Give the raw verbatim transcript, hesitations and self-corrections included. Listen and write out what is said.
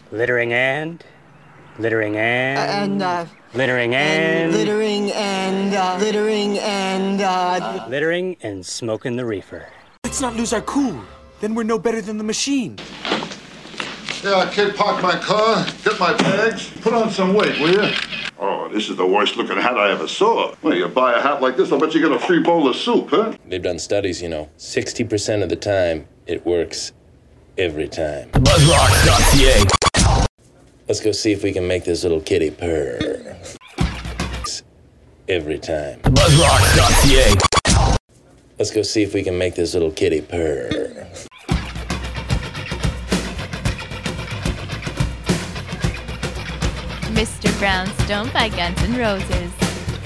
Littering and... Littering and... And, uh... Littering and... and littering and, uh... Littering and, uh... Littering and smoking the reefer. Let's not lose our cool. Then we're no better than the machine. Yeah, kid, park my car, get my bags, put on some weight, will you? Oh, this is the worst looking hat I ever saw. Well, you buy a hat like this, I'll bet you get a free bowl of soup, huh? They've done studies, you know. sixty percent of the time, it works every time. Buzzrocks dot c a. Let's go see if we can make this little kitty purr. Every time. Buzzrocks dot c a. Let's go see if we can make this little kitty purr. Mister Brownstone by Guns N' Roses.